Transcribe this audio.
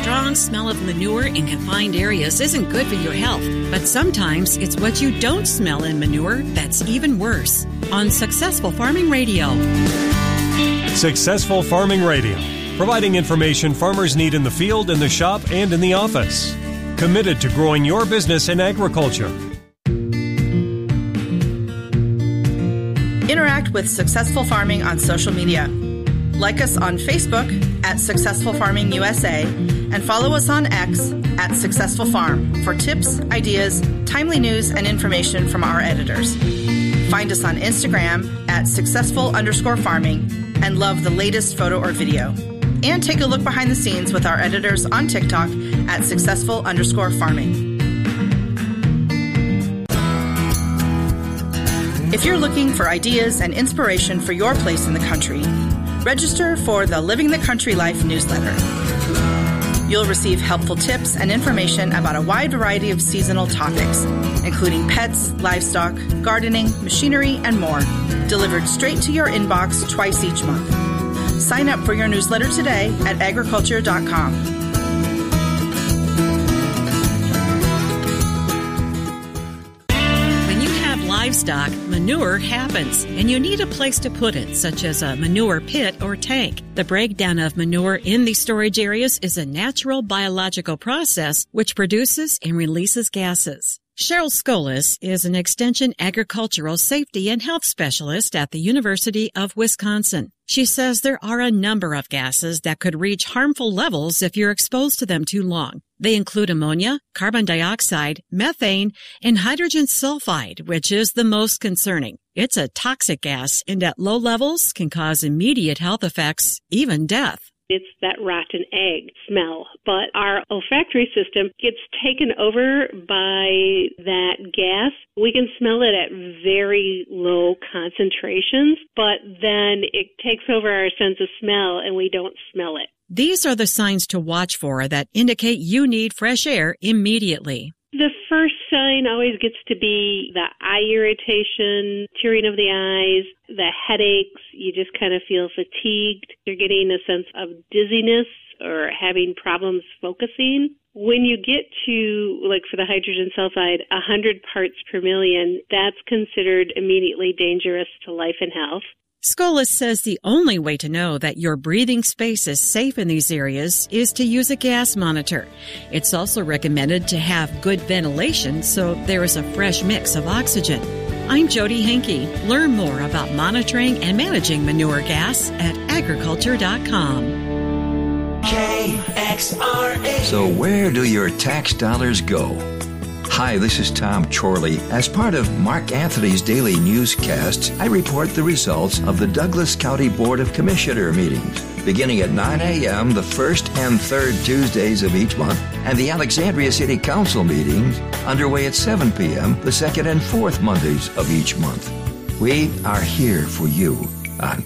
strong smell of manure in confined areas isn't good for your health, but sometimes it's what you don't smell in manure that's even worse. On Successful Farming Radio. Successful Farming Radio, providing information farmers need in the field, in the shop, and in the office. Committed to growing your business in agriculture. Interact with Successful Farming on social media. Like us on Facebook at Successful Farming USA and follow us on X at Successful Farm for tips, ideas, timely news, and information from our editors. Find us on Instagram at successful_farming and love the latest photo or video. And take a look behind the scenes with our editors on TikTok at successful_farming. If you're looking for ideas and inspiration for your place in the country, register for the Living the Country Life newsletter. You'll receive helpful tips and information about a wide variety of seasonal topics, including pets, livestock, gardening, machinery, and more, delivered straight to your inbox twice each month. Sign up for your newsletter today at agriculture.com. Livestock, manure happens, and you need a place to put it, such as a manure pit or tank. The breakdown of manure in these storage areas is a natural biological process which produces and releases gases. Cheryl Skolas is an Extension Agricultural Safety and Health Specialist at the University of Wisconsin. She says there are a number of gases that could reach harmful levels if you're exposed to them too long. They include ammonia, carbon dioxide, methane, and hydrogen sulfide, which is the most concerning. It's a toxic gas and at low levels can cause immediate health effects, even death. It's that rotten egg smell. But our olfactory system gets taken over by that gas. We can smell it at very low concentrations, but then it takes over our sense of smell and we don't smell it. These are the signs to watch for that indicate you need fresh air immediately. The first sign always gets to be the eye irritation, tearing of the eyes, the headaches. You just kind of feel fatigued. You're getting a sense of dizziness or having problems focusing. When you get to, like for the hydrogen sulfide, 100 parts per million, that's considered immediately dangerous to life and health. Skolas says the only way to know that your breathing space is safe in these areas is to use a gas monitor. It's also recommended to have good ventilation so there is a fresh mix of oxygen. I'm Jody Henke. Learn more about monitoring and managing manure gas at agriculture.com. KXRA. So where do your tax dollars go? Hi, this is Tom Chorley. As part of Mark Anthony's daily newscasts, I report the results of the Douglas County Board of Commissioner meetings, beginning at 9 a.m. the first and third Tuesdays of each month, and the Alexandria City Council meetings underway at 7 p.m. the second and fourth Mondays of each month. We are here for you on